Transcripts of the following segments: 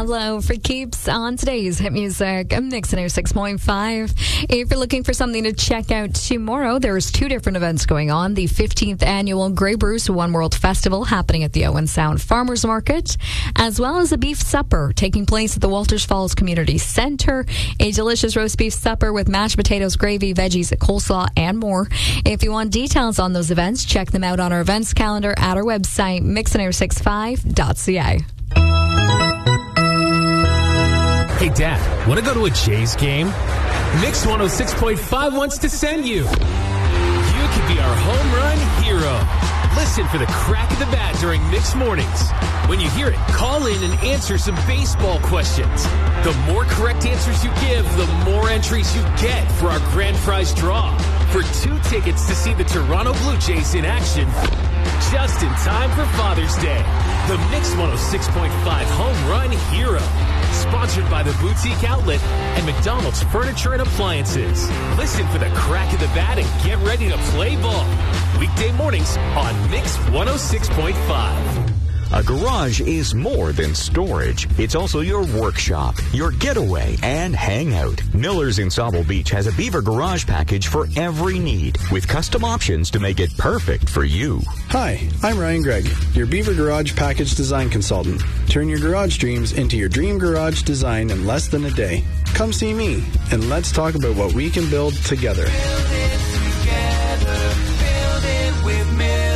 Pablo for keeps on today's Hit Music Mix 106.5. If you're looking for something to check out tomorrow, there's two different events going on. The 15th annual Grey Bruce One World Festival happening at the Owen Sound Farmers Market, as well as a beef supper taking place at the Walters Falls Community Center. A delicious roast beef supper with mashed potatoes, gravy, veggies, coleslaw, and more. If you want details on those events, check them out on our events calendar at our website, mix1065.ca. Hey, Dad, want to go to a Jays game? Mix 106.5 wants to send you. You could be our home run hero. Listen for the crack of the bat during Mix Mornings. When you hear it, call in and answer some baseball questions. The more correct answers you give, the more entries you get for our grand prize draw. For 2 tickets to see the Toronto Blue Jays in action, just in time for Father's Day. The Mix 106.5 Home Run Hero. Sponsored by the Boutique Outlet and McDonald's Furniture and Appliances. Listen for the crack of the bat and get ready to play ball. Weekday mornings on Mix 106.5. A garage is more than storage. It's also your workshop, your getaway, and hangout. Miller's in Sauble Beach has a Beaver Garage package for every need, with custom options to make it perfect for you. Hi, I'm Ryan Gregg, your Beaver Garage package design consultant. Turn your garage dreams into your dream garage design in less than a day. Come see me, and let's talk about what we can build together. Build it together. Build it with Miller.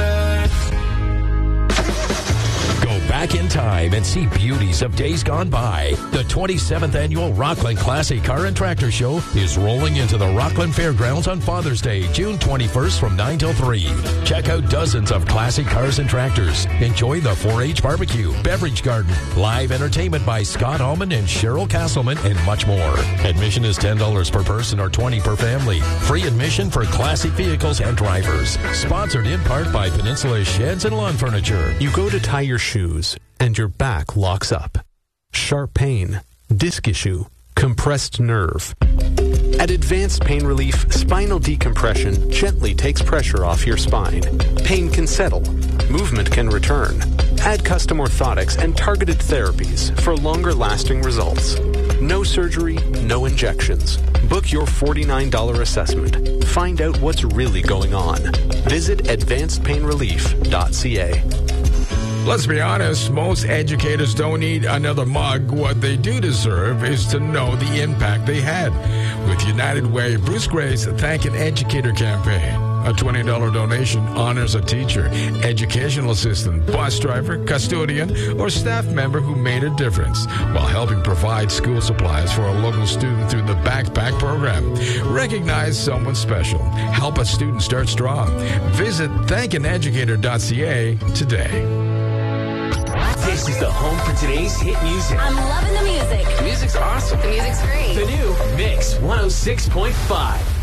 Back in time and see beauties of days gone by. The 27th annual Rockland Classic Car and Tractor Show is rolling into the Rockland Fairgrounds on Father's Day, June 21st from 9 till 3. Check out dozens of classic cars and tractors. Enjoy the 4-H barbecue, beverage garden, live entertainment by Scott Allman and Cheryl Castleman, and much more. Admission is $10 per person or $20 per family. Free admission for classic vehicles and drivers. Sponsored in part by Peninsula Sheds and Lawn Furniture. You go to tie your shoes and your back locks up. Sharp pain, disc issue, compressed nerve. At Advanced Pain Relief, spinal decompression gently takes pressure off your spine. Pain can settle. Movement can return. Add custom orthotics and targeted therapies for longer-lasting results. No surgery, no injections. Book your $49 assessment. Find out what's really going on. Visit advancedpainrelief.ca. Let's be honest, most educators don't need another mug. What they do deserve is to know the impact they had. With United Way, Bruce Gray's Thank an Educator campaign. A $20 donation honors a teacher, educational assistant, bus driver, custodian, or staff member who made a difference while helping provide school supplies for a local student through the Backpack program. Recognize someone special. Help a student start strong. Visit thankaneducator.ca today. This is the home for today's hit music. I'm loving the music. The music's awesome. The music's great. The new Mix 106.5.